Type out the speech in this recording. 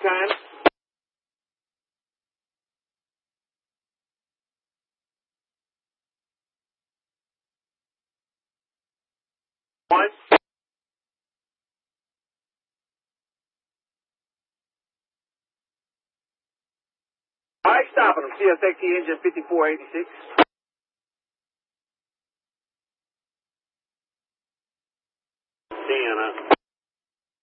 time. One. All right, stopping them. CSXT engine 5486. Sienna.